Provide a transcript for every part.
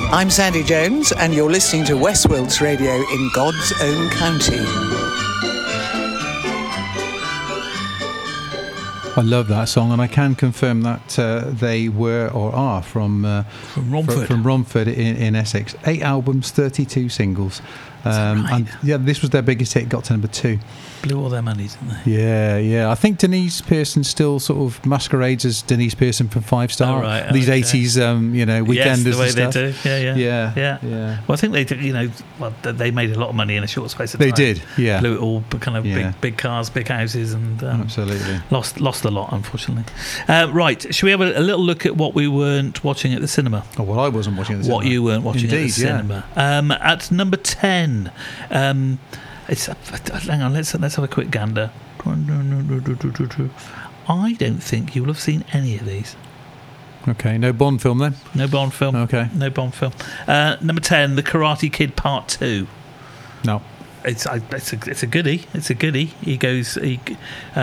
I'm Sandy Jones, and you're listening to Westworlds Radio in God's own county. I love that song, and I can confirm that they were or are from Romford. From Romford in Essex. 8 albums, 32 singles. Right? And yeah, this was their biggest hit, got to number 2. Blew all their money, didn't they? Yeah. I think Denise Pearson still sort of masquerades as Denise Pearson from Five Star. Oh, right. These Okay. 80s, weekenders Yes, the way and stuff. they do. Yeah. Yeah. Well, I think they did. They made a lot of money in a short space of They time. did, yeah. Blew it all, kind of Yeah. big cars, big houses, and Absolutely. lost a lot, unfortunately. Right, shall we have a little look at what we weren't watching at the cinema? Oh, well, I wasn't watching the What cinema. you weren't watching Indeed, at the cinema. At number 10, hang on, let's have a quick gander. I don't think you'll have seen any of these. Okay, no Bond film then? No Bond film. Okay. No Bond film. Number 10, The Karate Kid Part 2. No. It's a goodie. It's a goodie. Mr.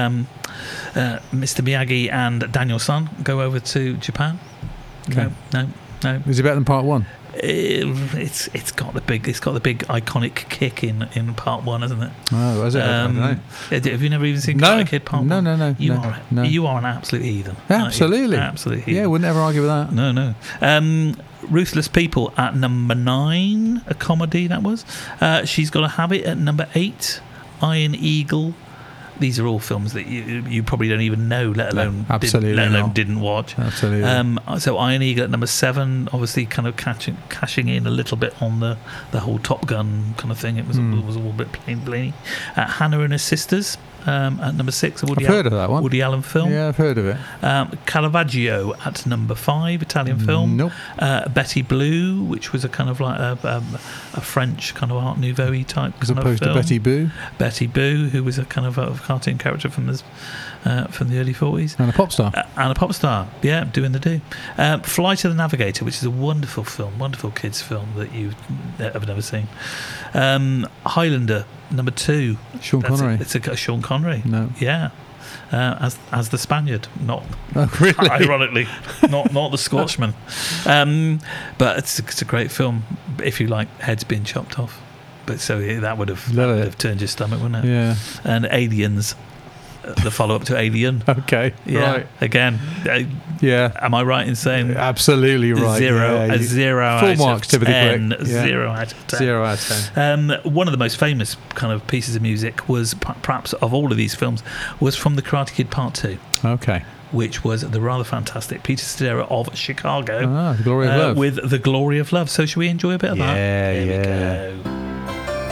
Miyagi and Daniel San go over to Japan. Okay. No. Is it better than part 1? It's got the big iconic kick in part 1, hasn't it? Oh, is it? I don't know. Have you never even seen No. Karate Kid Part 1? No. You are an absolute heathen. Absolutely. Absolute heathen. Yeah, wouldn't ever argue with that. No. Ruthless People at number 9, a comedy that was. She's Got a Habit at number 8, Iron Eagle. These are all films that you probably don't even know, let alone didn't watch. Absolutely. So Iron Eagle at number 7, obviously kind of cashing in a little bit on the whole Top Gun kind of thing. It was all a bit plain. Hannah and Her Sisters at number 6. I've heard of that one. Woody Allen film. Yeah, I've heard of it. Caravaggio at number 5, Italian film. Nope. Betty Blue, which was a kind of like a French kind of Art Nouveau type As kind opposed of to film. Betty Boo. Betty Boo, who was a kind of a cartoon character from the early 40s. And a pop star. And a pop star, yeah, doing the do. Flight of the Navigator, which is a wonderful film, wonderful kids' film that you've never seen. Highlander, number 2. Sean Connery. It's a Sean Connery. No. Yeah. As the Spaniard, not really? ironically, not the Scotsman. But it's a great film if you like heads being chopped off. But so that would have turned your stomach, wouldn't it? Yeah. And Aliens, the follow-up to Alien. Okay. Yeah. Right. Again. Yeah. Am I right in saying absolutely right? A 0 full out marks of 10. quick. Yeah. 0 out of 10. 0 out of 10. One of the most famous kind of pieces of music was perhaps of all of these films was from The Karate Kid Part 2. Okay. Which was the rather fantastic Peter Cetera of Chicago. The Glory of Love. With The Glory of Love. So should we enjoy a bit of that? Yeah, Here we go.